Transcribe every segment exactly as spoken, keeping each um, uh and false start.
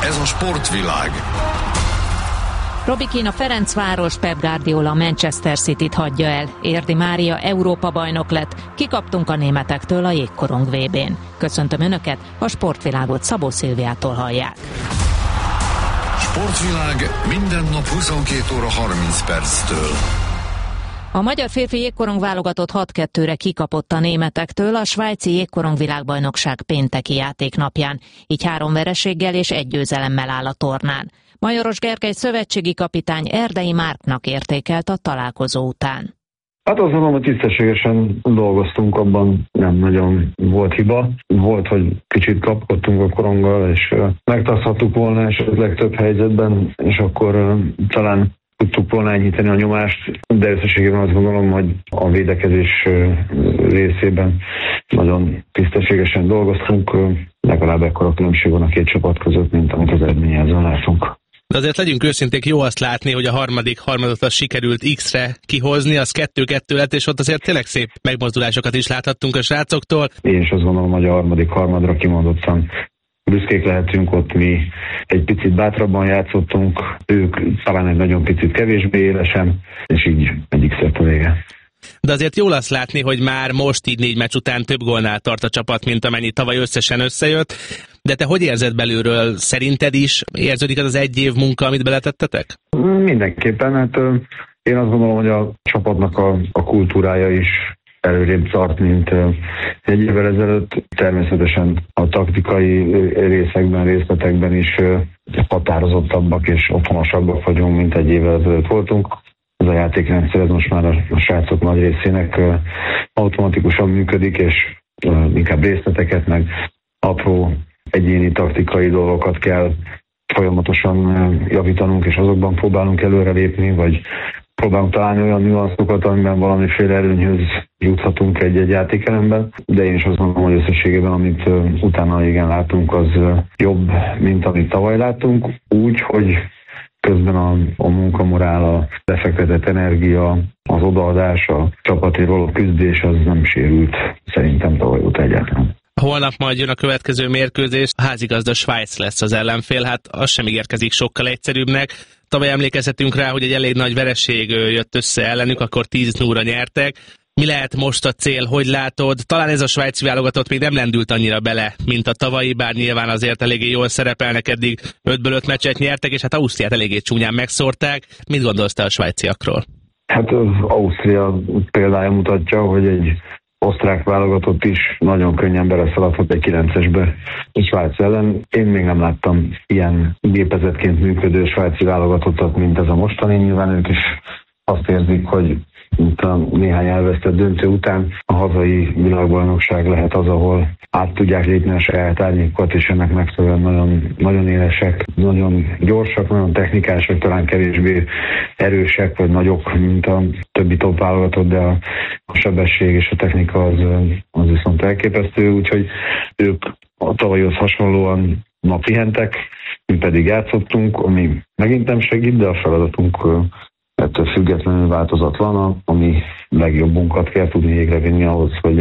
Ez a sportvilág. Robikin, a Ferencváros Pep Guardiola a Manchester Cityt hagyja el. Érdi Mária Európa-bajnok lett. Kikaptunk a németektől a jégkorong vé bén. Köszöntöm Önöket, a sportvilágot Szabó Szilviától hallják. Sportvilág minden nap huszonkét óra harminc perctől. A magyar férfi jégkorong válogatott hat kettőre kikapott a németektől a svájci jégkorong világbajnokság pénteki játéknapján, így három vereséggel és egy győzelemmel áll a tornán. Majoros Gergely szövetségi kapitány Erdei Márknak értékelt a találkozó után. Hát azt mondom, hogy tisztességesen dolgoztunk, abban nem nagyon volt hiba. Volt, hogy kicsit kapkodtunk a koronggal, és megtarthattuk volna esetleg több helyzetben, és akkor talán tudtuk volna enyhíteni a nyomást, de összességében azt gondolom, hogy a védekezés részében nagyon tisztességesen dolgoztunk, legalább ekkora különbség van a két csapat között, mint amit az eredményjelzőn látunk. De azért legyünk őszinték, jó azt látni, hogy a harmadik harmadot az sikerült X-re kihozni, az kettő-kettő lett, és ott azért tényleg szép megmozdulásokat is láthattunk a srácoktól. Én is azt gondolom, hogy a harmadik harmadra kimondottan büszkék lehetünk, ott mi egy picit bátrabban játszottunk, ők talán egy nagyon picit kevésbé élesen, és így egy X-ért a vége. De azért jól azt látni, hogy már most így négy meccs után több gólnál tart a csapat, mint amennyi tavaly összesen összejött. De te hogy érzed belülről? Szerinted is érződik az az egy év munka, amit beletettetek? Mindenképpen, hát én azt gondolom, hogy a csapatnak a, a kultúrája is előrébb tart, mint egy évvel ezelőtt. Természetesen a taktikai részekben, részletekben is határozottabbak és otthonosabbak vagyunk, mint egy évvel ezelőtt voltunk. Ez a játékrendszer ez most már a srácok nagy részének automatikusan működik, és inkább részleteket, meg apró egyéni taktikai dolgokat kell folyamatosan javítanunk, és azokban próbálunk előrelépni, vagy próbálunk találni olyan nüanszokat, amiben valamiféle előnyhöz juthatunk egy-egy játékelemben, de én is azt mondom, hogy összességében, amit utána igen látunk, az jobb, mint amit tavaly láttunk, úgy, hogy közben a, a munkamorál, a befektetett energia, az odaadás, a csapatért való küzdés az nem sérült szerintem tavaly óta egyáltalán. Holnap majd jön a következő mérkőzés, a házigazda Svájc lesz az ellenfél, hát az sem ígérkezik sokkal egyszerűbbnek. Tavaly emlékezhetünk rá, hogy egy elég nagy vereség jött össze ellenük, akkor tíz nullra nyertek. Mi lehet most a cél, hogy látod? Talán ez a svájci válogatott még nem lendült annyira bele, mint a tavalyi, bár nyilván azért eléggé jól szerepelnek, eddig ötből öt meccset nyertek, és hát Ausztriát eléggé csúnyán megszórták. Mit gondolsz te a svájciakról? Hát az Ausztria példája mutatja, hogy egy osztrák válogatott is nagyon könnyen beleszaladhat egy kilencesbe a Svájc ellen. Én még nem láttam ilyen gépezetként működő svájci válogatottat, mint ez a mostani. Nyilván ők is azt érzik, hogy a néhány elvesztett döntő után a hazai világbajnokság lehet az, ahol át tudják lépni a saját árnyékokat, és ennek megfelelően nagyon, nagyon élesek, nagyon gyorsak, nagyon technikásak, talán kevésbé erősek vagy nagyok, mint a többi top válogatott, de a, a sebesség és a technika az, az viszont elképesztő, úgyhogy ők a tavalyhoz hasonlóan ma pihentek, mi pedig játszottunk, ami megint nem segít, de a feladatunk ettől függetlenül változatlan, ami legjobbunkat kell tudni égrevinni ahhoz, hogy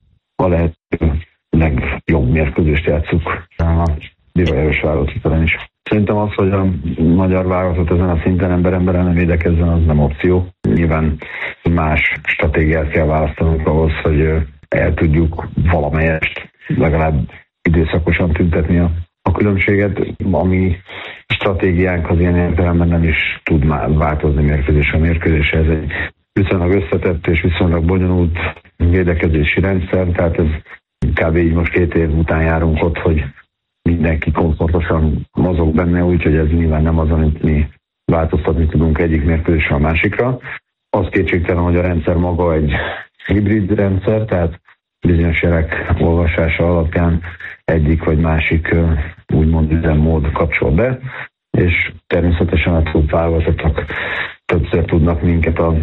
a lehető legjobb mérkőzést játsszuk a divajerős válogatott is. Szerintem az, hogy a magyar válogatott ezen a szinten ember-emberen nem védekezzen, az nem opció. Nyilván más stratégiát kell választanunk ahhoz, hogy el tudjuk valamelyest legalább időszakosan tüntetni a a különbséget, ami stratégiánk az ilyen értelemben nem is tud változni mérkőzésre mérkőzésre. Ez egy viszonylag összetett és viszonylag bonyolult védekezési rendszer, tehát ez kb. Így most két év után járunk ott, hogy mindenki komfortosan mozog benne, úgyhogy ez nyilván nem az, amit mi változtatni tudunk egyik mérkőzésre a másikra. Az kétségtelen, hogy a rendszer maga egy hibrid rendszer, tehát bizonyos jelek olvasása alapján egyik vagy másik úgymond üzemmód kapcsol be, és természetesen a top válogatottak többször tudnak minket a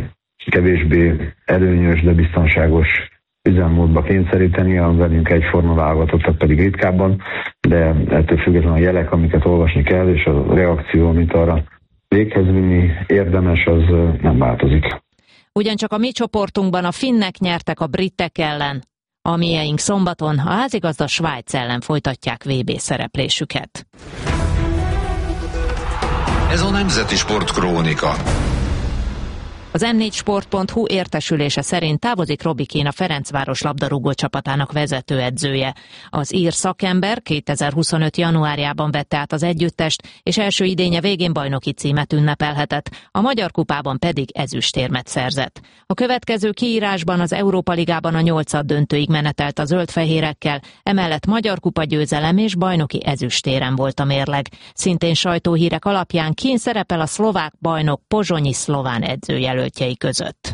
kevésbé előnyös, de biztonságos üzemmódba kényszeríteni, a velünk egyforma válogatottak pedig ritkábban, de ettől függetlenül a jelek, amiket olvasni kell, és a reakció, amit arra véghez vinni érdemes, az nem változik. Ugyancsak a mi csoportunkban a finnek nyertek a britek ellen. A mieink szombaton a házigazda Svájc ellen folytatják vé bé szereplésüket. Ez a Nemzeti Sport Krónika. Az em négy sport pont hu értesülése szerint távozik Robbie Keane, a Ferencváros labdarúgó csapatának vezetőedzője. Az ír szakember kétezer-huszonöt januárjában vette át az együttest, és első idénye végén bajnoki címet ünnepelhetett, a Magyar Kupában pedig ezüstérmet szerzett. A következő kiírásban az Európa Ligában a nyolcad döntőig menetelt a zöld-fehérekkel, emellett Magyar Kupa győzelem és bajnoki ezüstérem volt a mérleg. Szintén sajtóhírek alapján Keane szerepel a szlovák bajnok Pozsonyi Szlován edzőjelöltjei között.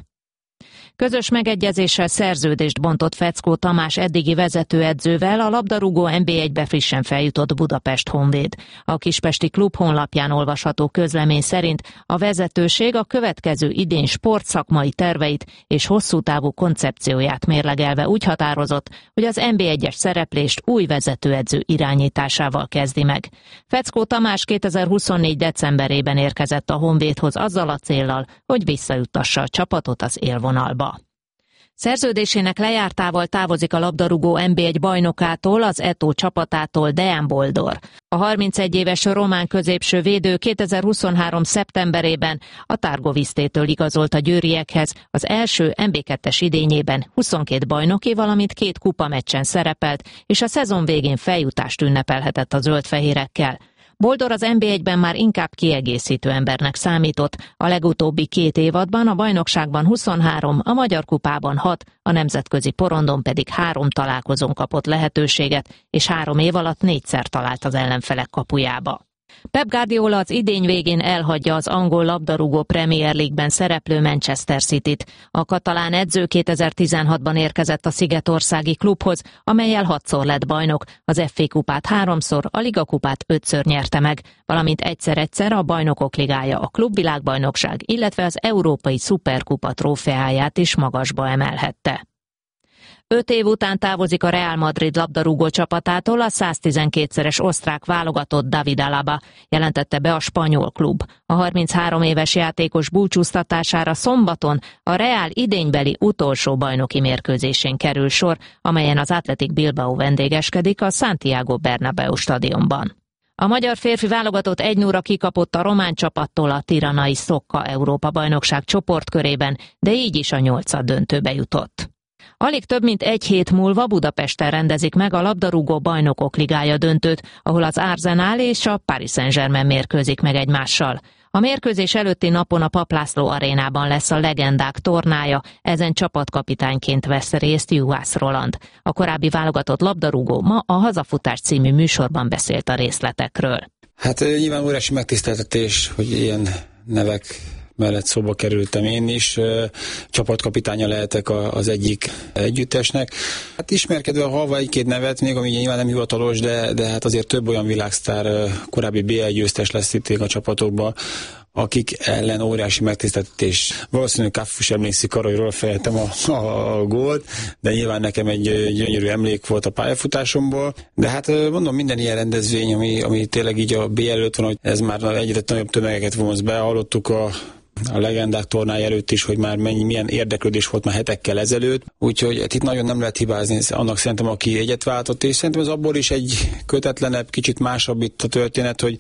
Közös megegyezéssel szerződést bontott Feckó Tamás eddigi vezetőedzővel a labdarúgó en bé egybe frissen feljutott Budapest Honvéd. A kispesti klub honlapján olvasható közlemény szerint a vezetőség a következő idény sportszakmai terveit és hosszú távú koncepcióját mérlegelve úgy határozott, hogy az en bé egyes szereplést új vezetőedző irányításával kezdi meg. Feckó Tamás kétezer-huszonnégy decemberében érkezett a Honvédhoz azzal a céllal, hogy visszajuttassa a csapatot az élvonalba. Szerződésének lejártával távozik a labdarúgó en bé egy bajnokától, az é té o csapatától Dejan Boldor. A harmincegy éves román középső védő kétezer-huszonhárom szeptemberében a Targovisztétől igazolt a győriekhez, az első en bé kettes idényében huszonkét bajnoki, valamint két kupameccsen szerepelt, és a szezon végén feljutást ünnepelhetett a zöld-fehérekkel. Boldor az en bé egyben már inkább kiegészítő embernek számított, a legutóbbi két évadban a bajnokságban huszonhárom, a Magyar Kupában hat, a nemzetközi porondon pedig három találkozón kapott lehetőséget, és három év alatt négyszer talált az ellenfelek kapujába. Pep Guardiola az idény végén elhagyja az angol labdarúgó Premier League-ben szereplő Manchester Cityt. A katalán edző kétezer-tizenhatban érkezett a szigetországi klubhoz, amellyel hatszor lett bajnok, az ef á kupát háromszor, a Liga kupát ötször nyerte meg, valamint egyszer-egyszer a Bajnokok Ligája, a klubvilágbajnokság, illetve az Európai Szuperkupa trófeáját is magasba emelhette. Öt év után távozik a Real Madrid labdarúgó csapatától a száztizenkétszeres osztrák válogatott David Alaba, jelentette be a spanyol klub. A harminchárom éves játékos búcsúztatására szombaton a Real idénybeli utolsó bajnoki mérkőzésén kerül sor, amelyen az Athletic Bilbao vendégeskedik a Santiago Bernabéu stadionban. A magyar férfi válogatott egy nulla kikapott a román csapattól a tiranai Szokka Európa-bajnokság csoportkörében, de így is a nyolcad döntőbe jutott. Alig több mint egy hét múlva Budapesten rendezik meg a labdarúgó Bajnokok Ligája döntőt, ahol az Arsenal és a Paris Saint-Germain mérkőzik meg egymással. A mérkőzés előtti napon a Papp László arénában lesz a legendák tornája, ezen csapatkapitányként vesz részt Juhász Roland. A korábbi válogatott labdarúgó ma a Hazafutás című műsorban beszélt a részletekről. Hát nyilván óriási megtiszteltetés, hogy ilyen nevek mellett szóba kerültem én is, csapatkapitánya lehetek az egyik együttesnek. Hát ismerkedve halva egy-két nevet, még ami nyilván nem hivatalos, de, de hát azért több olyan világsztár, korábbi bé egy győztes lesz itt a csapatokban, akik ellen óriási megtiszteltetés. Valószínűleg Kaffus emlékszik arra, hogy felejtem a, a, a gólt, de nyilván nekem egy gyönyörű emlék volt a pályafutásomból. De hát mondom, minden ilyen rendezvény, ami, ami tényleg így a bé előtt van, hogy ez már egyre nagyobb tömegeket vonz be. Hallottuk a a legendák tornája előtt is, hogy már mennyi, milyen érdeklődés volt már hetekkel ezelőtt, úgyhogy itt nagyon nem lehet hibázni annak szerintem, aki egyet váltott, és szerintem ez abból is egy kötetlenebb, kicsit másabb itt a történet, hogy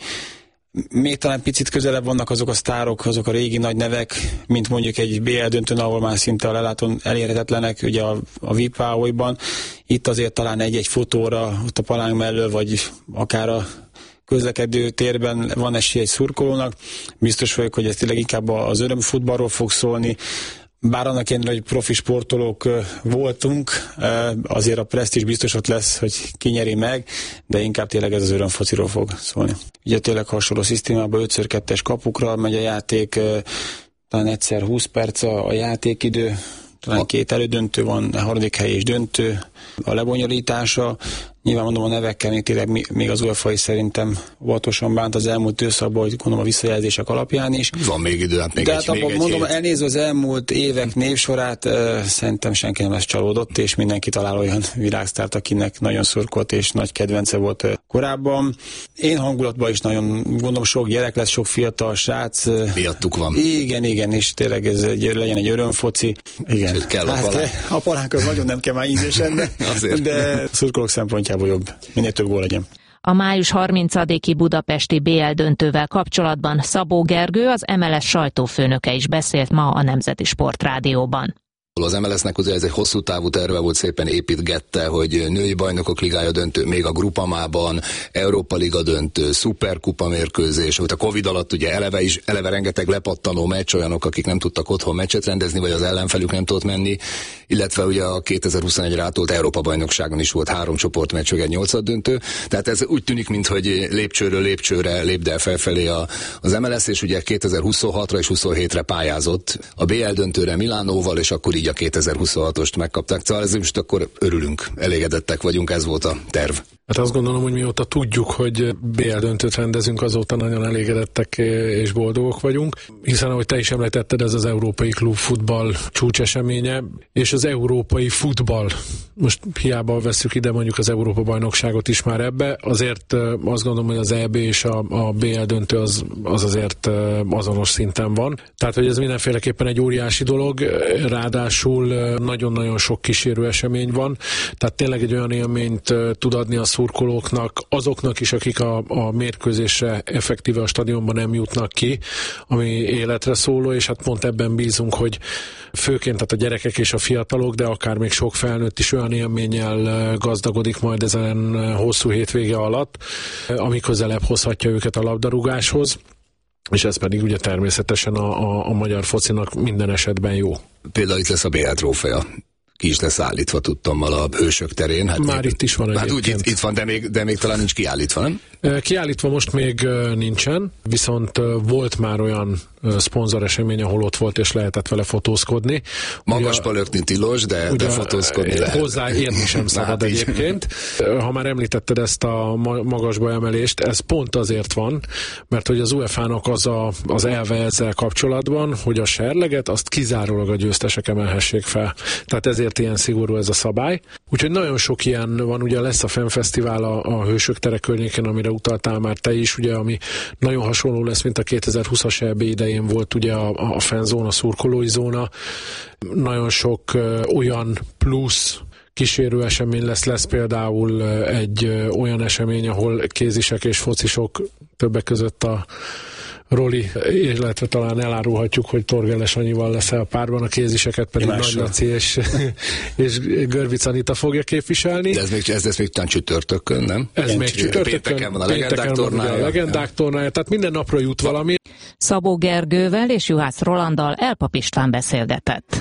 még talán picit közelebb vannak azok a sztárok, azok a régi nagy nevek, mint mondjuk egy bé el döntőn, ahol már szinte a leláton elérhetetlenek, ugye a, a vé i pé-ban. Itt azért talán egy-egy fotóra, ott a palánk mellől, vagy akár a közlekedő térben van esély egy szurkolónak. Biztos vagyok, hogy ez tényleg inkább az örömfutballról fog szólni. Bár annak ellenére, hogy profi sportolók voltunk, azért a presztízs biztos ott lesz, hogy ki nyeri meg, de inkább tényleg ez az örömfociról fog szólni. Ugye tényleg hasonló szisztémában ötször kettes kapukra megy a játék, talán egyszer húsz perc a játékidő, talán két elődöntő van, a harmadik hely és döntő, a lebonyolítása. Nyilván mondom, a nevekkel még tényleg még az UEFA is szerintem óvatosan bánt az elmúlt időszakban, hogy gondolom a visszajelzések alapján is. Van még idő, hát még De egy, hát abban mondom, hét. Elnézve az elmúlt évek névsorát, uh, szerintem senki nem lesz csalódott, és mindenki talál olyan világsztárt, akinek nagyon szurkolt és nagy kedvence volt uh, korábban. Én hangulatban is nagyon gondolom, sok gyerek lesz, sok fiatal srác. Uh, Miattuk van. Igen, igen, és tényleg ez egy, legyen egy örömfoci. Igen. Sőt, kell a hát, palánk. A palánk az nagyon nem kell már ízésen, de, de szurkolók szempontjából jobb. Minél több gól legyen. A május harmincadiki budapesti bé el döntővel kapcsolatban Szabó Gergő, az em el es sajtófőnöke is beszélt ma a Nemzeti Sportrádióban. Az em el es-nek ugye ez egy hosszú távú terve volt, szépen építgette, hogy női bajnokok ligája döntő, még a Grupamában, Európa Liga döntő, Szuperkupa mérkőzés, a Covid alatt ugye eleve is, eleve rengeteg lepattanó meccs, olyanok, akik nem tudtak otthon meccset rendezni, vagy az ellenfelük nem tudott menni, illetve ugye a kétezer-huszonegyre átolt Európa bajnokságon is volt három csoportmeccs, egy nyolcad döntő, tehát ez úgy tűnik, mintha lépcsőről lépcsőre lépde el felfelé a, az em el es, és ugye kétezer-huszonhatra és huszonhétre pályázott a bé el döntőre Milánóval, és akkor így a kétezer-huszonhatost megkapták. Szóval ezért most akkor örülünk, elégedettek vagyunk, ez volt a terv. Hát azt gondolom, hogy mióta tudjuk, hogy bé el döntőt rendezünk, azóta nagyon elégedettek és boldogok vagyunk, hiszen ahogy te is említetted, ez az európai klubfutball csúcseseménye, és az európai futball, most hiába vesszük ide mondjuk az Európa-bajnokságot is már ebbe, azért azt gondolom, hogy az é bé és a, a bé el döntő az, az azért azonos szinten van. Tehát, hogy ez mindenféleképpen egy óriási dolog, ráadásul nagyon-nagyon sok kísérő esemény van, tehát tényleg egy olyan élményt tud adni a szurkolóknak, azoknak is, akik a, a mérkőzésre effektíve a stadionban nem jutnak ki, ami életre szóló, és hát pont ebben bízunk, hogy főként tehát a gyerekek és a fiatalok, de akár még sok felnőtt is olyan élménnyel gazdagodik majd ezen hosszú hétvége alatt, ami közelebb hozhatja őket a labdarúgáshoz, és ez pedig ugye természetesen a, a, a magyar focinak minden esetben jó. Például itt lesz a bé el trófea. Ki is lesz állítva, tudtommal a Hősök terén. Hát már én, itt is van hát úgy itt, itt van, de még, de még talán nincs kiállítva, nem? Kiállítva most még nincsen, viszont volt már olyan szponzoresemény, ahol ott volt és lehetett vele fotózkodni. Magasba lökni tilos, de, de fotózkodni lehet. Hozzáérni sem szabad egyébként. Ha már említetted ezt a magasba emelést, ez pont azért van, mert hogy az u ef á-nak az, a, az elve ezzel kapcsolatban, hogy a serleget azt kizárólag a győztesek emelhessék fel. Tehát ezért ilyen szigorú ez a szabály. Úgyhogy nagyon sok ilyen van, ugye lesz a Fenfesztivál a, a Hősök tere környéken, amire utaltál már te is, ugye, ami nagyon hasonló lesz, mint a kétezer-húszas é bé idején volt ugye a, a fanzóna, szurkolói zóna. Nagyon sok ö, olyan plusz kísérő esemény lesz, lesz például egy ö, olyan esemény, ahol kézisek és focisok, többek között a Roli, illetve talán elárulhatjuk, hogy Torgeles Anyival lesz a párban, a kéziseket pedig Nagy Laci és, és Görvic Anita fogja képviselni. De ez még, ez, ez még talán csütörtökön, nem? Ez Én még csütörtökön. Pénteken van a legendák tornája. A legendák tornája, tehát minden napra jut valami. Szabó Gergővel és Juhász Rolanddal Elpap István beszélgetett.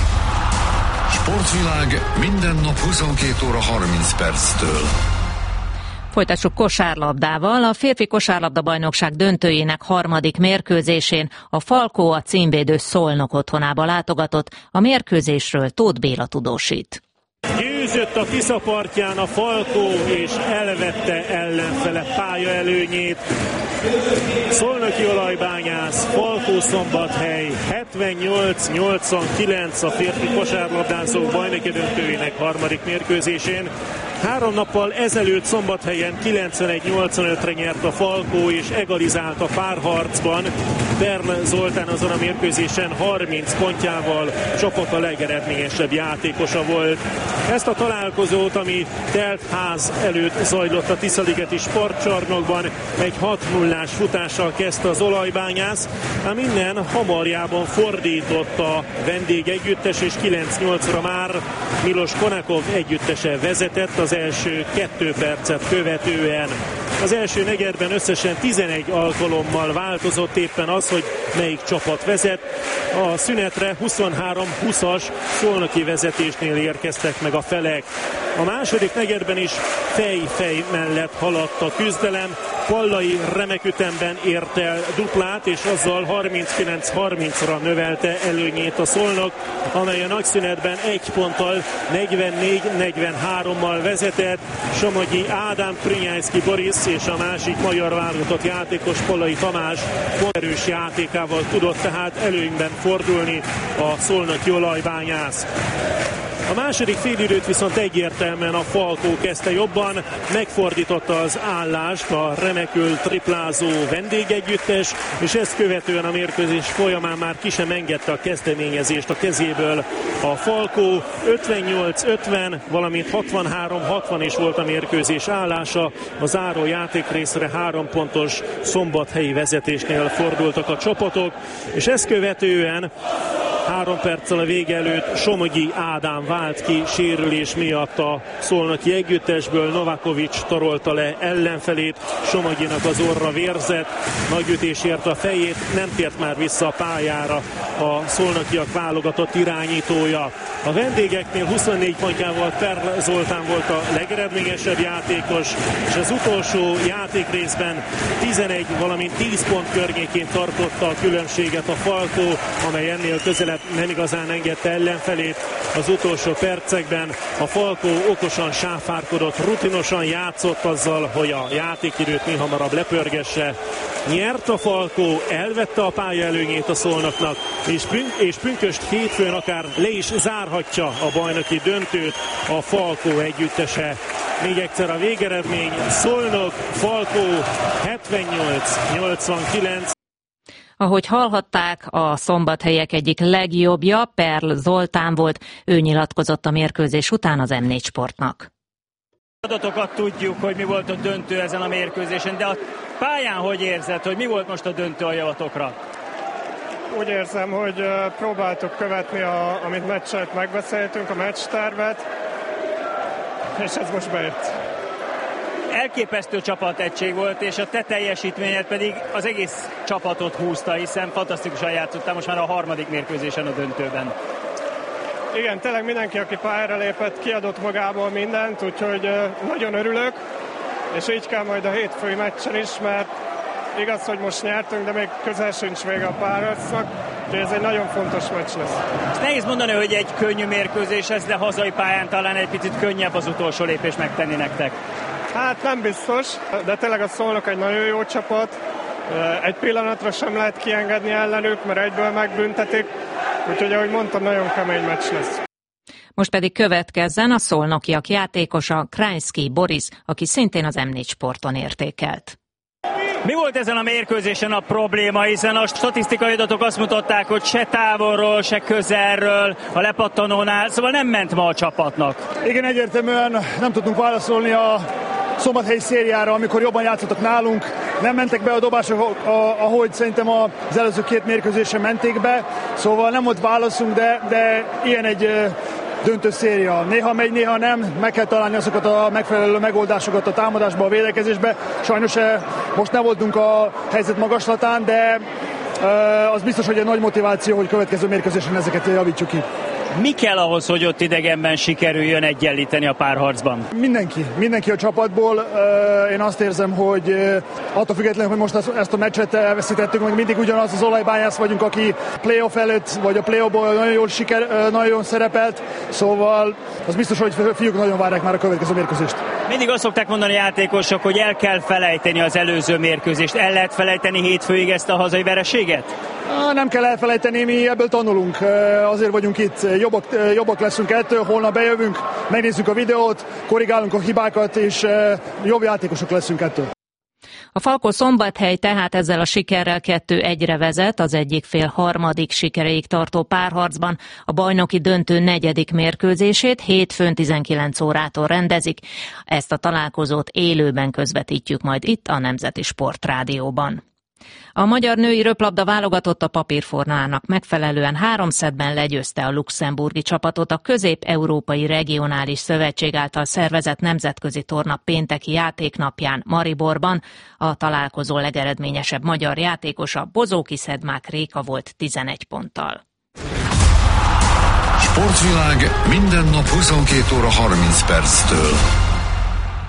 Sportvilág minden nap huszonkét óra harminc perctől. Folytassuk kosárlabdával. A férfi kosárlabda-bajnokság döntőjének harmadik mérkőzésén a Falkó a címvédő Szolnok otthonába látogatott. A mérkőzésről Tóth Béla tudósít. Győzött a Tisza partján a Falkó, és elvette ellenfele pályaelőnyét. Szolnoki Olajbányász, Falkó Szombathely hetvennyolc nyolcvankilenc a férfi kosárlabdázók bajnoki döntőjének harmadik mérkőzésén. Három nappal ezelőtt Szombathelyen kilencvenegy nyolcvanötre nyert a Falkó, és egalizált a párharcban. Bern Zoltán azon a mérkőzésen harminc pontjával csapata legeredményesebb játékosa volt. Ezt a találkozót, ami telt ház előtt zajlott a Tiszaligeti sportcsarnokban, egy hat nullás futással kezdte az Olajbányász, ám innen hamarjában fordított a vendég együttes, és kilenc nyolcra már Milos Konakov együttese vezetett az első kettő percet követően. Az első negyedben összesen tizenegy alkalommal változott éppen az, hogy melyik csapat vezet. A szünetre huszonhárom húszas szolnoki vezetésnél érkeztek meg a felek. A második negyedben is fej-fej mellett haladt a küzdelem. Pallai remek ütemben ért el duplát, és azzal harminckilenc harmincra növelte előnyét a Szolnok, amely a nagyszünetben egy ponttal negyvennégy negyvenhárommal vezetett. Somogyi Ádám, Prinyászki Boris és a másik magyar válogatott játékos Pallai Tamás erős játékával tudott tehát előnyben fordulni a szolnoki Olajbányász. A második félidőt viszont egyértelműen a Falkó kezdte jobban, megfordította az állást a remekül triplázó vendégegyüttes, és ezt követően a mérkőzés folyamán már ki sem engedte a kezdeményezést a kezéből a Falkó. ötvennyolc ötven, valamint hatvanhárom hatvan is volt a mérkőzés állása. A záró játékrészre három pontos szombathelyi vezetésnél fordultak a csapatok, és ezt követően három perccel a vége előtt Somogyi Ádám vált ki sérülés miatt a szolnoki együttesből. Novakovics tarolta le ellenfelét, Somogyinak az orra vérzett, nagy ütés érte a fejét, nem tért már vissza a pályára a szolnokiak válogatott irányítója. A vendégeknél huszonnégy pontjával Perl Zoltán volt a legeredményesebb játékos, és az utolsó játékrészben tizenegy, valamint tíz pont környékén tartotta a különbséget a Falkó, amely ennél közelebb nem igazán engedte ellenfelét. Az utolsó percekben a Falkó okosan sáfárkodott, rutinosan játszott azzal, hogy a játékidőt mi hamarabb lepörgesse. Nyert a Falkó, elvette a pálya előnyét a Szolnoknak, és, pün- és pünköst hétfőn akár le is zárhatja a bajnoki döntőt a Falkó együttese. Még egyszer a végeredmény: Szolnok, Falkó hetvennyolc nyolcvankilenc. Ahogy hallhatták, a szombathelyek egyik legjobbja Perl Zoltán volt, ő nyilatkozott a mérkőzés után az em négy Sportnak. Adatokat tudjuk, hogy mi volt a döntő ezen a mérkőzésen, de a pályán hogy érzed, hogy mi volt most a döntő a javatokra? Úgy érzem, hogy próbáltuk követni, a, amit meccset megbeszéltünk, a meccstervet, és ez most bejött. Elképesztő csapategység volt, és a te teljesítményed pedig az egész csapatot húzta, hiszen fantasztikusan játszottál most már a harmadik mérkőzésen a döntőben. Igen, tényleg mindenki, aki pályára lépett, kiadott magából mindent, úgyhogy nagyon örülök, és így kell majd a hétfői meccsen is, mert igaz, hogy most nyertünk, de még közel sincs vége a párharcnak, úgyhogy ez egy nagyon fontos meccs lesz. Ezt nehéz mondani, hogy egy könnyű mérkőzés ez, de hazai pályán talán egy picit könnyebb az utolsó lépés megtenni nektek. Hát nem biztos, de tényleg a Szolnok egy nagyon jó csapat. Egy pillanatra sem lehet kiengedni ellenük, mert egyből megbüntetik. Úgyhogy, ahogy mondtam, nagyon kemény meccs lesz. Most pedig következzen a szolnokiak játékosa, Krajnszky Boris, aki szintén az em négy Sporton értékelt. Mi volt ezen a mérkőzésen a probléma, hiszen a statisztikai adatok azt mutatták, hogy se távolról, se közelről, a lepattanónál, szóval nem ment ma a csapatnak. Igen, egyértelműen nem tudtunk válaszolni a szombathelyi szériára, amikor jobban játszottak nálunk. Nem mentek be a dobások, ahogy szerintem az előző két mérkőzésen menték be, szóval nem volt válaszunk, de, de ilyen egy döntő széria. Néha megy, néha nem, meg kell találni azokat a megfelelő megoldásokat a támadásba, a védekezésbe. Sajnos most nem voltunk a helyzet magaslatán, de az biztos, hogy egy nagy motiváció, hogy következő mérkőzésen ezeket javítjuk ki. Mi kell ahhoz, hogy ott idegenben sikerüljön egyenlíteni a párharcban? Mindenki, mindenki a csapatból. Én azt érzem, hogy attól függetlenül, hogy most ezt a meccset elveszítettünk, hogy mindig ugyanaz az olajbányász vagyunk, aki playoff előtt, vagy a playoffból nagyon jól, siker, nagyon jól szerepelt, szóval az biztos, hogy fiúk nagyon várják már a következő mérkőzést. Mindig azt szokták mondani a játékosok, hogy el kell felejteni az előző mérkőzést. El lehet felejteni hétfőig ezt a hazai vereséget? Nem kell elfelejteni, mi ebből tanulunk. Azért vagyunk itt, jobbak, jobbak leszünk ettől, holnap bejövünk, megnézzük a videót, korrigálunk a hibákat, és jobb játékosok leszünk ettől. A Falkó Szombathely tehát ezzel a sikerrel kettő egyre vezet, az egyik fél harmadik sikereig tartó párharcban. A bajnoki döntő negyedik mérkőzését hétfőn tizenkilenc órától rendezik. Ezt a találkozót élőben közvetítjük majd itt a Nemzeti Sportrádióban. A magyar női röplabda válogatott a papírformának megfelelően három szettben legyőzte a luxemburgi csapatot a Közép-Európai Regionális Szövetség által szervezett nemzetközi torna pénteki játéknapján Mariborban. A találkozó legeredményesebb magyar játékosa Bozóki Szedmák Réka volt tizenegy ponttal. Sportvilág minden nap huszonkét óra harminc perctől.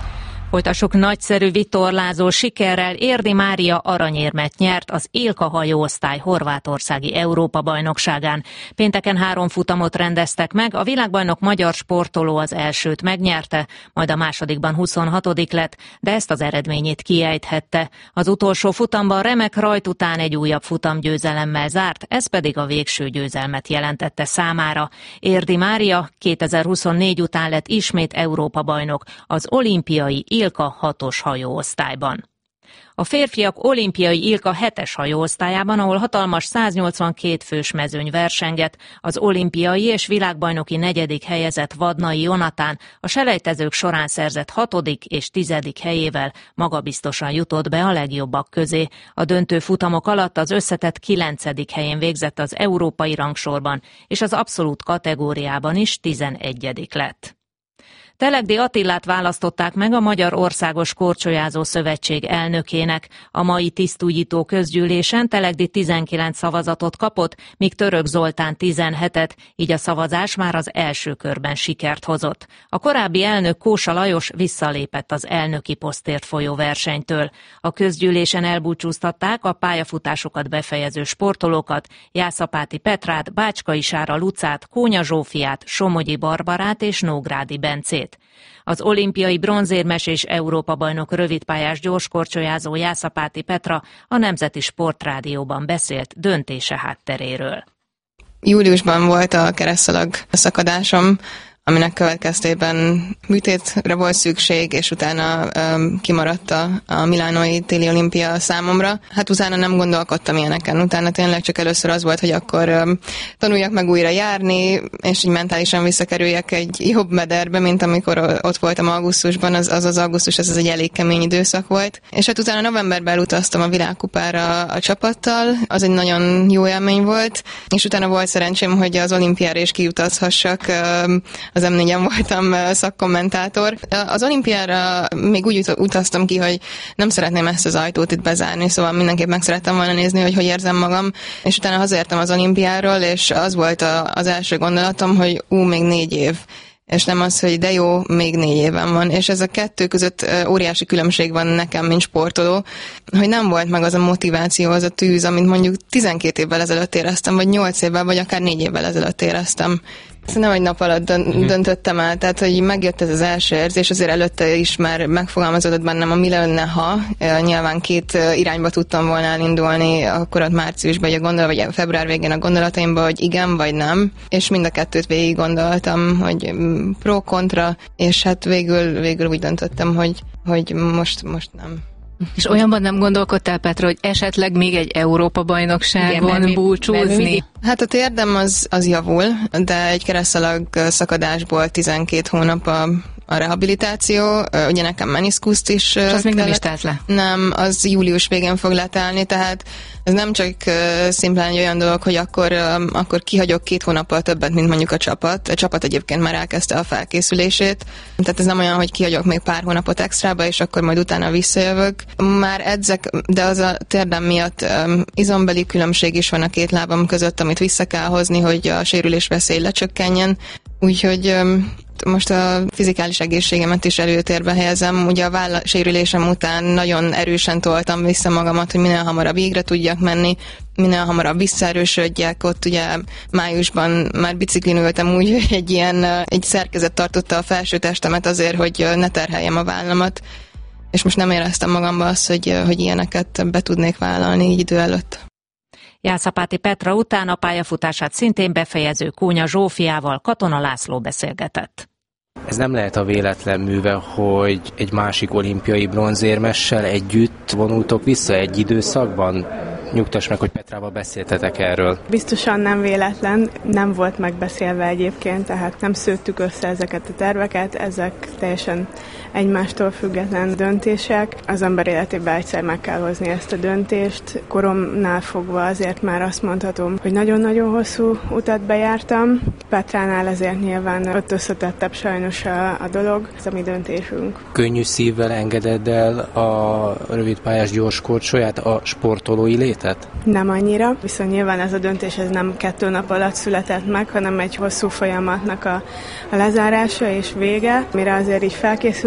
Folytassuk nagyszerű vitorlázó sikerrel. Érdi Mária aranyérmet nyert az Ilka hajóosztály horvátországi Európa-bajnokságán. Pénteken három futamot rendeztek meg, a világbajnok magyar sportoló az elsőt megnyerte, majd a másodikban huszonhatodik lett, de ezt az eredményét kiejthette. Az utolsó futamban remek rajt után egy újabb futamgyőzelemmel zárt, ez pedig a végső győzelmet jelentette számára. Érdi Mária kétezer-huszonnégy után lett ismét Európa-bajnok az olimpiai Ilka hatos hajóosztályban. A férfiak olimpiai Ilka hetes hajóosztályában, ahol hatalmas száznyolcvankét fős mezőny versenget, az olimpiai és világbajnoki negyedik helyezett Vadnai Jonatán a selejtezők során szerzett hatodik és tizedik helyével magabiztosan jutott be a legjobbak közé. A döntő futamok alatt az összetett kilencedik helyén végzett az európai rangsorban, és az abszolút kategóriában is tizenegyedik lett. Telegdi Attilát választották meg a Magyar Országos Korcsolyázó Szövetség elnökének. A mai tisztújító közgyűlésen Telegdi tizenkilenc szavazatot kapott, míg Török Zoltán tizenhetet, így a szavazás már az első körben sikert hozott. A korábbi elnök Kósa Lajos visszalépett az elnöki posztért folyó versenytől. A közgyűlésen elbúcsúztatták a pályafutásokat befejező sportolókat, Jászapáti Petrát, Bácskai Sára Lucát, Kónya Zsófiát, Somogyi Barbarát és Nógrádi Bencét. Az olimpiai bronzérmes és Európa-bajnok rövidpályás gyorskorcsolyázó Jászapáti Petra a Nemzeti Sportrádióban beszélt döntése hátteréről. Júliusban volt a keresztszalag szakadásom, aminek következtében műtétre volt szükség, és utána um, kimaradt a, a milánói téli olimpia számomra. Hát utána nem gondolkodtam ilyeneken. Utána tényleg csak először az volt, hogy akkor um, tanuljak meg újra járni, és így mentálisan visszakerüljek egy jobb mederbe, mint amikor ott voltam augusztusban. Az az, az augusztus, ez az egy elég kemény időszak volt. És hát utána novemberben elutaztam a világkupára a csapattal. Az egy nagyon jó élmény volt, és utána volt szerencsém, hogy az olimpiára is kiutazhassak. Um, az em négyen voltam szakkommentátor. Az olimpiára még úgy utaztam ki, hogy nem szeretném ezt az ajtót itt bezárni, szóval mindenképp meg szerettem volna nézni, hogy hogy érzem magam, és utána hazaértem az olimpiáról, és az volt a, az első gondolatom, hogy ú, még négy év. És nem az, hogy de jó, még négy éven van. És ez a kettő között óriási különbség van nekem, mint sportoló, hogy nem volt meg az a motiváció, az a tűz, amit mondjuk tizenkét évvel ezelőtt éreztem, vagy nyolc évvel, vagy akár négy évvel ezelőtt éreztem. Ezt nem egy nap alatt döntöttem el, tehát hogy megjött ez az első érzés, azért előtte is már megfogalmazódott bennem a mi lenne, ha. Nyilván két irányba tudtam volna elindulni, akkor ott márciusban, vagy a gondol, vagy február végén a gondolataimban, hogy igen, vagy nem, és mind a kettőt végig gondoltam, hogy pro-kontra, és hát végül, végül úgy döntöttem, hogy, hogy most, most nem. És olyanban nem gondolkodtál, Petra, hogy esetleg még egy Európa-bajnokságon búcsúzni? Hát a térdem az, az javul, de egy keresztszalag szakadásból tizenkét hónap a, a rehabilitáció, ugye nekem meniszkuszt is. És az még nem is telt le? Nem, az július végén fog letelni, tehát ez nem csak szimplán egy olyan dolog, hogy akkor, akkor kihagyok két hónappal többet, mint mondjuk a csapat. A csapat egyébként már elkezdte a felkészülését, tehát ez nem olyan, hogy kihagyok még pár hónapot extrába, és akkor majd utána visszajövök. Már edzek, de az a térdem miatt izombeli különbség is van a két lábam között, amit vissza kell hozni, hogy a sérülés veszély lecsökkenjen. Úgyhogy most a fizikális egészségemet is előtérbe helyezem. Ugye a vállasérülésem után nagyon erősen toltam vissza magamat, hogy minél hamarabb végre tudjak menni, minél hamarabb visszaerősödjek. Ott ugye májusban már biciklin ültem úgy, hogy egy ilyen egy szerkezet tartotta a felső testemet azért, hogy ne terheljem a vállamat. És most nem éreztem magamban azt, hogy, hogy ilyeneket be tudnék vállalni így idő előtt. Jászapáti Petra után a pályafutását szintén befejező Kónya Zsófiával Katona László beszélgetett. Ez nem lehet a véletlen műve, hogy egy másik olimpiai bronzérmessel együtt vonultok vissza egy időszakban? Nyugtass meg, hogy Petrával beszéltetek erről. Biztosan nem véletlen, nem volt megbeszélve egyébként, tehát nem szőttük össze ezeket a terveket, ezek teljesen egymástól független döntések. Az ember életében egyszer meg kell hozni ezt a döntést. Koromnál fogva azért már azt mondhatom, hogy nagyon-nagyon hosszú utat bejártam. Petránál ezért nyilván ott összetettebb sajnos a, a dolog, ez a mi döntésünk. Könnyű szívvel engeded el a rövidpályás gyorskorcsolyát, a sportolói létet? Nem annyira, viszont nyilván ez a döntés ez nem kettő nap alatt született meg, hanem egy hosszú folyamatnak a, a lezárása és vége, mire azért így felkészült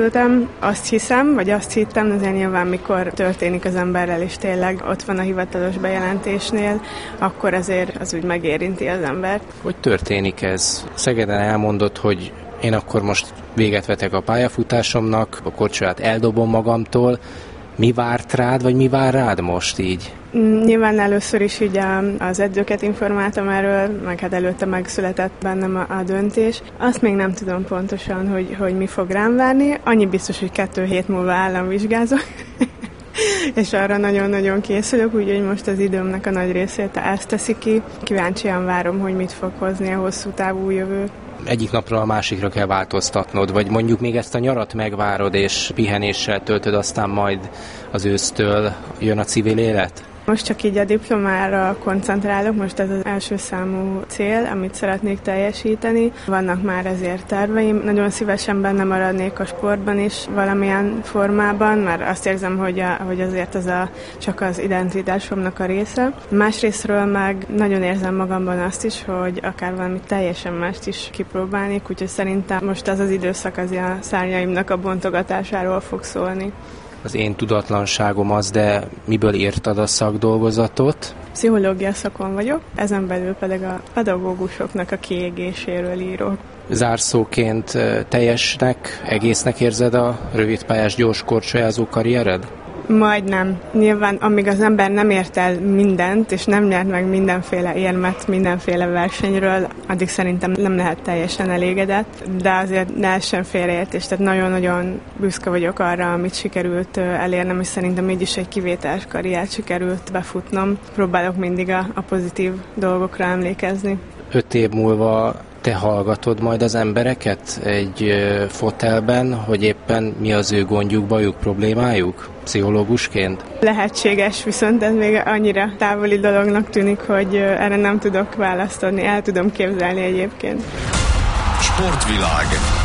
készültem. Azt hiszem, vagy azt hittem, azért nyilván mikor történik az emberrel, és tényleg ott van a hivatalos bejelentésnél, akkor azért az úgy megérinti az embert. Hogy történik ez? Szegeden elmondott, hogy én akkor most véget vetek a pályafutásomnak, a korcsolyát eldobom magamtól. Mi várt rád, vagy mi vár rád most így? Nyilván először is így az edzőket informáltam erről, meg hát előtte megszületett bennem a, a döntés. Azt még nem tudom pontosan, hogy, hogy mi fog rám várni. Annyi biztos, hogy kettő hét múlva államvizsgázok. És arra nagyon-nagyon készülök, úgyhogy most az időmnek a nagy részét ezt teszi ki. Kíváncsian várom, hogy mit fog hozni a hosszú távú jövő. Egyik napról a másikra kell változtatnod, vagy mondjuk még ezt a nyarat megvárod, és pihenéssel töltöd, aztán majd az ősztől jön a civil élet? Most csak így a diplomára koncentrálok, most ez az első számú cél, amit szeretnék teljesíteni. Vannak már ezért terveim, nagyon szívesen benne maradnék a sportban is valamilyen formában, mert azt érzem, hogy, a, hogy azért ez a, csak az identitásomnak a része. Másrésztről meg nagyon érzem magamban azt is, hogy akár valami teljesen mást is kipróbálnék, úgyhogy szerintem most az az időszak az a szárnyaimnak a bontogatásáról fog szólni. Az én tudatlanságom az, de miből írtad a szakdolgozatot? Pszichológia szakon vagyok, ezen belül pedig a pedagógusoknak a kiégéséről írok. Zárszóként teljesnek, egésznek érzed a rövidpályás gyors korcsolyázó karriered? Majdnem. Nyilván, amíg az ember nem ért el mindent, és nem nyert meg mindenféle érmet, mindenféle versenyről, addig szerintem nem lehet teljesen elégedett, de azért ne essen félreértés, tehát nagyon-nagyon büszke vagyok arra, amit sikerült elérnem, és szerintem így is egy kivételes karriert sikerült befutnom. Próbálok mindig a, a pozitív dolgokra emlékezni. Öt év múlva te hallgatod majd az embereket egy fotelben, hogy éppen mi az ő gondjuk, bajuk, problémájuk, pszichológusként? Lehetséges, viszont ez még annyira távoli dolognak tűnik, hogy erre nem tudok választ adni, el tudom képzelni egyébként. Sportvilág.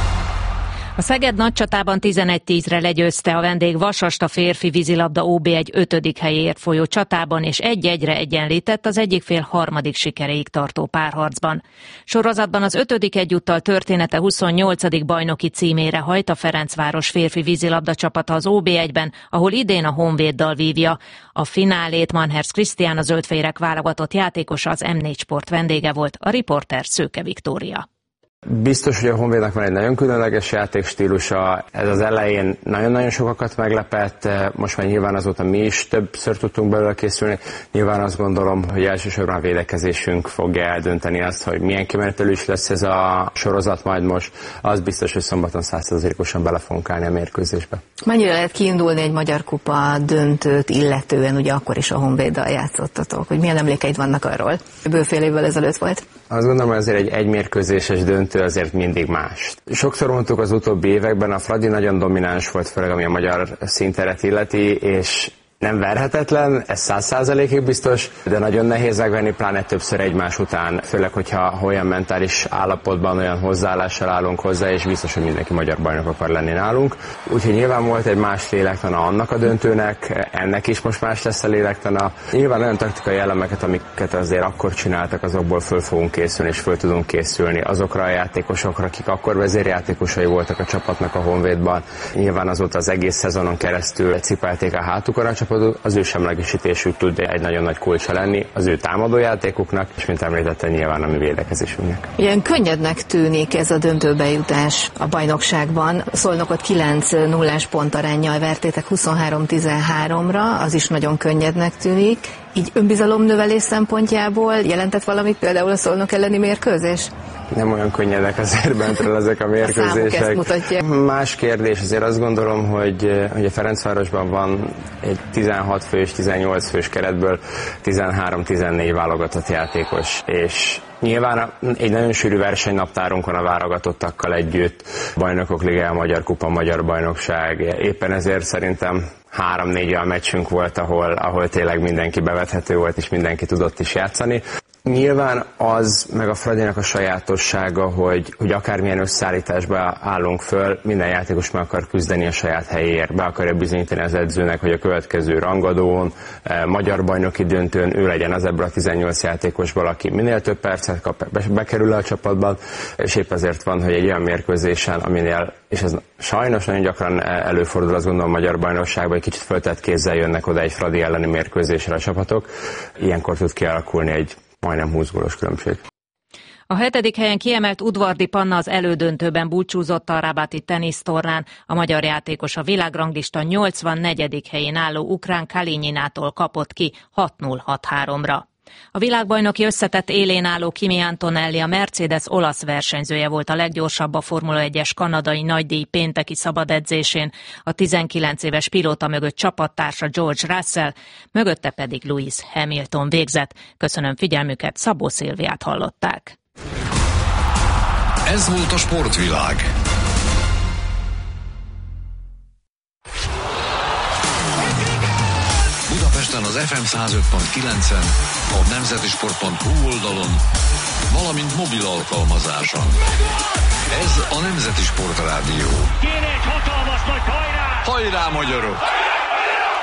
A Szeged Nagycsatában tizenegy tízre legyőzte a vendég Vasast a férfi vízilabda ó bé egy ötödik helyéért folyó csatában, és egy-egyre egyenlített az egyik fél harmadik sikeréig tartó párharcban. Sorozatban az ötödik egyúttal története huszonnyolcadik bajnoki címére hajt a Ferencváros férfi vízilabda csapata az ó bé egyben, ahol idén a Honvéddal vívja. A finálét Manhers Krisztián, a zöldfehérek válogatott játékosa, az em négy Sport vendége volt, a riporter Szőke Viktória. Biztos, hogy a Honvédnak van egy nagyon különleges játékstílusa, ez az elején nagyon-nagyon sokakat meglepett, most már nyilván azóta mi is többször tudtunk belőle készülni, nyilván azt gondolom, hogy elsősorban a védekezésünk fogja eldönteni azt, hogy milyen kimenetelő is lesz ez a sorozat majd most, az biztos, hogy szombaton száz százalékosan bele fogunk állni a mérkőzésbe. Mennyire lehet kiindulni egy Magyar Kupa döntőt illetően, ugye akkor is a Honvéddal játszottatok, hogy milyen emlékeid vannak arról? Bőfél évvel ezelőtt volt. Azt gondolom, hogy azért egy egymérkőzéses döntő azért mindig más. Sokszor mondtuk az utóbbi években, a Fradi nagyon domináns volt, főleg ami a magyar színteret illeti, és nem verhetetlen, ez száz százalékig biztos, de nagyon nehéz megvenni, pláne többször egymás után, főleg, hogyha olyan mentális állapotban, olyan hozzáállással állunk hozzá, és biztos, hogy mindenki magyar bajnok akar lenni nálunk. Úgyhogy nyilván volt egy más lélektana annak a döntőnek, ennek is most más lesz a lélektana. Nyilván olyan taktikai elemeket, amiket azért akkor csináltak, azokból föl fogunk készülni, és föl tudunk készülni azokra a játékosokra, akik akkor vezérjátékosai voltak a csapatnak a Honvédban. Nyilván azóta az egész szezonon keresztül cipelték a hátukon a csapat, az ő semlegesítésük tud egy nagyon nagy kulcsa lenni az ő támadójátékuknak, és mint említettem, nyilván a mi védekezésünknek. Ilyen könnyednek tűnik ez a döntőbejutás a bajnokságban. Szolnokot kilenc nullás pontaránnyal vertétek huszonhárom tizenháromra, az is nagyon könnyednek tűnik. Így önbizalomnövelés szempontjából jelentett valamit például a Szolnok elleni mérkőzés? Nem olyan könnyedek azért bentről ezek a mérkőzések. A Más kérdés, azért azt gondolom, hogy, hogy a Ferencvárosban van egy tizenhat fős, tizennyolc fős keretből tizenhárom-tizennégy válogatott játékos, és nyilván egy nagyon sűrű versenynaptárunk van a válogatottakkal együtt, Bajnokok Ligája, Magyar Kupa, Magyar Bajnokság, éppen ezért szerintem három-négy olyan meccsünk volt, ahol, ahol tényleg mindenki bevethető volt, és mindenki tudott is játszani. Nyilván az, meg a Fradinak a sajátossága, hogy, hogy akármilyen összeállításba állunk föl, minden játékos meg akar küzdeni a saját helyéért, be akarja bizonyítani az edzőnek, hogy a következő rangadón, eh, magyar bajnoki döntőn ő legyen az ebből a tizennyolc játékosból, aki minél több percet kap, be, bekerül a csapatban, és épp azért van, hogy egy olyan mérkőzésen, aminél, és ez sajnos nagyon gyakran előfordul, azt gondolom, a magyar bajnokságban, egy kicsit föltett kézzel jönnek oda egy Fradi elleni mérkőzésre a csapatok, ilyenkor tud kialakulni egy majdnem húsz gólos különbség. A hetedik helyen kiemelt Udvardi Panna az elődöntőben búcsúzott a rabati tenisztornán. A magyar játékos a világranglista nyolcvannegyedik helyén álló ukrán Kalinyinától kapott ki hat null hat háromra. A világbajnoki összetett élén álló Kimi Antonelli, a Mercedes olasz versenyzője volt a leggyorsabb a Formula egyes kanadai nagydíj pénteki szabadedzésén. A tizenkilenc éves pilóta mögött csapattársa George Russell, mögötte pedig Lewis Hamilton végzett. Köszönöm figyelmüket, Szabó Szilviát hallották. Ez volt a sportvilág. Budapesten az ef em száz öt pont kilencen, a nemzetisport pont hu oldalon, valamint mobil alkalmazáson. Ez a Nemzeti Sport Rádió. Kéne egy hatalmas nagy hajrá! Hajrá, magyarok!